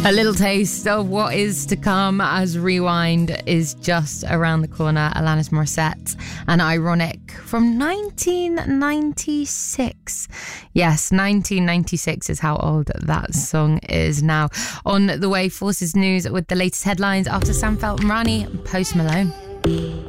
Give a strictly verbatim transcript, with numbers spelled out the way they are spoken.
A little taste of what is to come as Rewind is just around the corner. Alanis Morissette and Ironic from nineteen ninety-six. Yes, nineteen ninety-six is how old that song is now. On the way, Forces News with the latest headlines after Sam Felton Rani and Post Malone.